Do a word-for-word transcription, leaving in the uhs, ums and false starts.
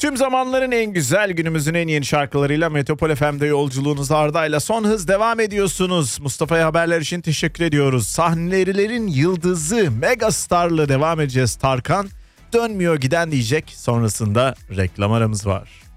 Tüm zamanların en güzel, günümüzün en yeni şarkılarıyla Metropol F M'de yolculuğunuz Arda'yla son hız devam ediyorsunuz. Mustafa'ya haberler için teşekkür ediyoruz. Sahnelerin yıldızı, megastarla devam edeceğiz. Tarkan dönmüyor giden diyecek. Sonrasında reklam aramız var.